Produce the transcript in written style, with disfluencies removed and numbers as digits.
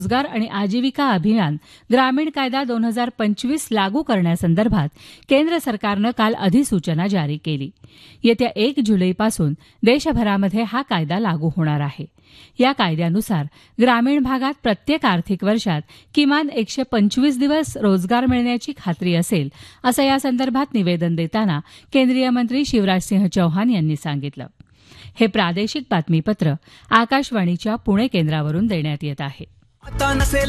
रोजगार आणि आजीविका अभियान ग्रामीण कायदा 2025 लागू करण्यासंदर्भात केंद्र सरकारनं काल अधिसूचना जारी केली. येत्या 1 जुलैपासून देशभरामध्ये हा कायदा लागू होणार आहे. या कायद्यानुसार ग्रामीण भागात प्रत्येक आर्थिक वर्षात किमान 125 दिवस रोजगार मिळण्याची खात्री असेल, असं यासंदर्भात निवेदन देताना केंद्रीय मंत्री शिवराजसिंह चौहान यांनी सांगितलं. हे प्रादेशिक बातमीपत्र आकाशवाणीच्या पुणे केंद्रावरून देण्यात येत आहे.